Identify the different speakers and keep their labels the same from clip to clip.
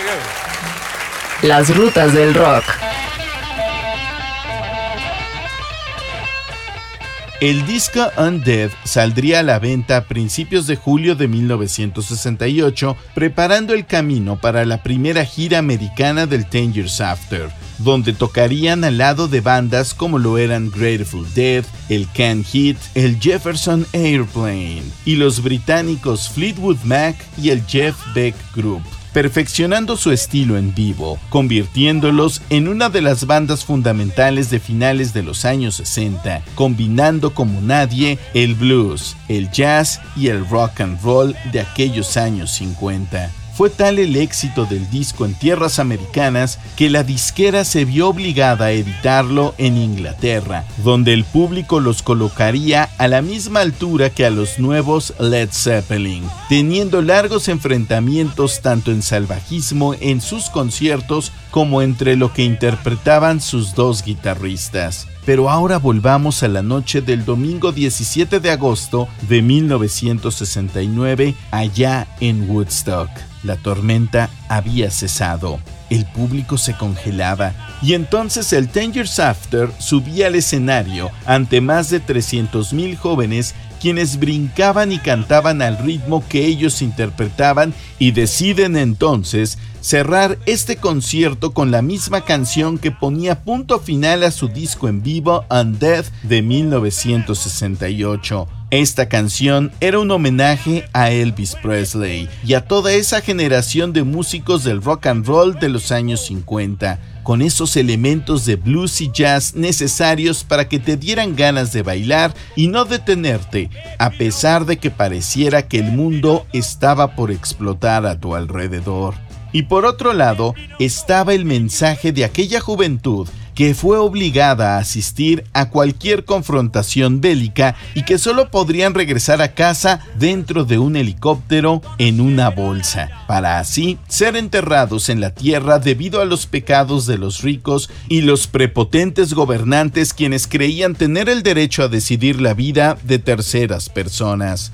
Speaker 1: Las rutas del rock.
Speaker 2: El disco Undead saldría a la venta a principios de julio de 1968, preparando el camino para la primera gira americana del 10 Years After, donde tocarían al lado de bandas como lo eran Grateful Dead, el Canned Heat, el Jefferson Airplane y los británicos Fleetwood Mac y el Jeff Beck Group, perfeccionando su estilo en vivo, convirtiéndolos en una de las bandas fundamentales de finales de los años 60, combinando como nadie el blues, el jazz y el rock and roll de aquellos años 50. Fue tal el éxito del disco en tierras americanas que la disquera se vio obligada a editarlo en Inglaterra, donde el público los colocaría a la misma altura que a los nuevos Led Zeppelin, teniendo largos enfrentamientos tanto en salvajismo en sus conciertos como entre lo que interpretaban sus dos guitarristas. Pero ahora volvamos a la noche del domingo 17 de agosto de 1969 allá en Woodstock. La tormenta había cesado, el público se congelaba y entonces el 10 Years After subía al escenario ante más de 300,000 jóvenes quienes brincaban y cantaban al ritmo que ellos interpretaban y deciden entonces cerrar este concierto con la misma canción que ponía punto final a su disco en vivo Undead de 1968. Esta canción era un homenaje a Elvis Presley y a toda esa generación de músicos del rock and roll de los años 50, con esos elementos de blues y jazz necesarios para que te dieran ganas de bailar y no detenerte, a pesar de que pareciera que el mundo estaba por explotar a tu alrededor. Y por otro lado, estaba el mensaje de aquella juventud que fue obligada a asistir a cualquier confrontación bélica y que solo podrían regresar a casa dentro de un helicóptero en una bolsa, para así ser enterrados en la tierra debido a los pecados de los ricos y los prepotentes gobernantes quienes creían tener el derecho a decidir la vida de terceras personas.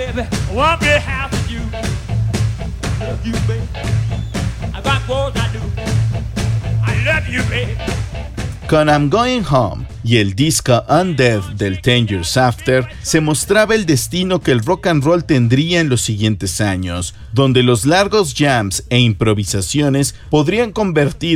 Speaker 2: Con I'm Going Home y el disco Undead del 10 Years After se mostraba el destino que el rock and roll tendría en los siguientes años, donde los largos jams e improvisaciones podrían convertir